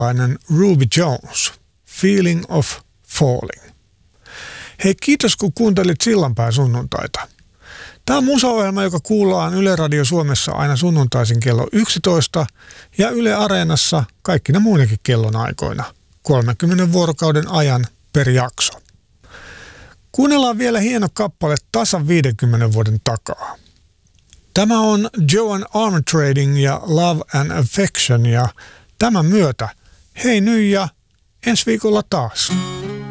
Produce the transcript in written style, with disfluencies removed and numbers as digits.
Ruby Jones, Feeling of Falling. Hei, kiitos kun kuuntelit Sillanpään sunnuntaita. Tämä on musaohjelma, joka kuullaan Yle Radio Suomessa aina sunnuntaisin kello 11 ja Yle Areenassa kaikkina muinakin kellonaikoina 30 vuorokauden ajan per jakso. Kuunnellaan vielä hieno kappale tasan 50 vuoden takaa. Tämä on Joan Armatrading ja Love and Affection ja tämän myötä hei nyt ja ensi viikolla taas.